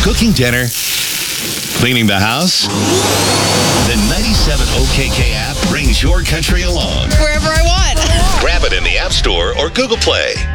Cooking dinner? Cleaning the house? The 97 OKK app brings your country along. Wherever I want. Grab it in the App Store or Google Play.